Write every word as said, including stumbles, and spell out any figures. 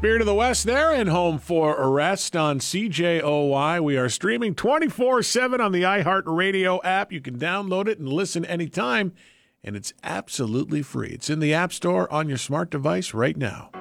Spirit of the West there and Home for Arrest on C J O Y. We are streaming twenty-four seven on the iHeartRadio app. You can download it and listen anytime, and it's absolutely free. It's in the App Store on your smart device right now.